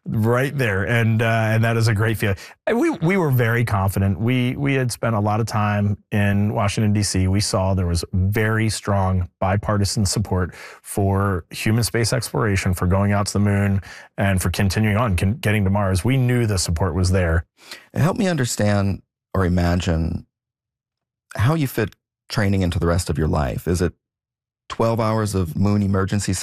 right there, and that is a great feeling. And we were very confident. We had spent a lot of time in Washington D.C. We saw there was very strong bipartisan support for human space exploration, for going out to the moon, and for continuing on, getting to Mars. We knew the support was there. Help me understand or imagine how you fit training into the rest of your life. Is it 12 hours of moon emergency